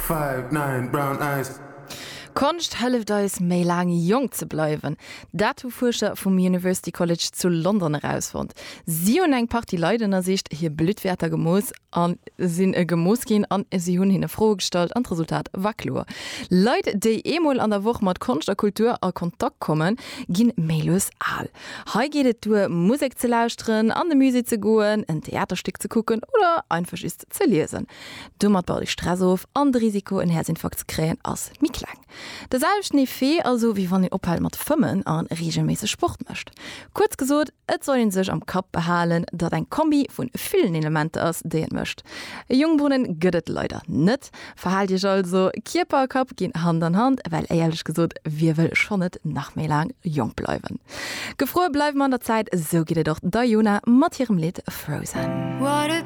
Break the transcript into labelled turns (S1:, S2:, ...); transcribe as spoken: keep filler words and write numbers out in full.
S1: five, nine, brown eyes.
S2: Konst helft eis méi lang jong ze bleiwen. Dat hu Forscher vum University College zu London herausfund. Sie hun eng Party Leidener Sicht hier blütwerter Gemoos an sinn e Gemoos gin an sie hunn hinne frohgestalt an Resultat waklor. Leiit déi emol an der Woche mat Konst der Kultur a Kontakt kommen, ginn mélos all. Hei gehtt du Musik ze lausren, an de Musik ze goen, en Theaterstück ze kucken oder einfach ist ze lesen. Du mat bald Strassof an de Risiko en Herzinfarkt kräen ass mi klang. Der selbst nie fee also wie wann den Ophalt mat fëmmen an regelmäßig Sport mcht. Kurz gesot, et sollen sech am Kap behalen, dat ein Kombi vun vielen Elemente ass deen mcht. E Jungbrunnen gëtt leider net, verhalt ich also Kierperkap gin Hand an Hand, weil ehrlich gesot wir will schon net nach mé lang jung bleiwen. Gefroe bleif man der Zeit, so geht doch Diona mat ihrem Lied Frozen.
S3: What a